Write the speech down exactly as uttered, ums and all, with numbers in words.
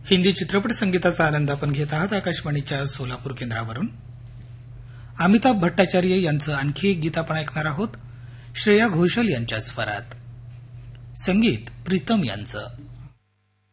हिंदी चित्रपट संगीताचा आनंद आपण घेत आहात आकाशवाणीच्या सोलापूर केंद्रावरून. अमिताभ भट्टाचार्य यांचं आणखी एक गीत आपण ऐकणार आहोत, श्रेया घोषाल यांच्या स्वरात. संगीत प्रीतम यांचं.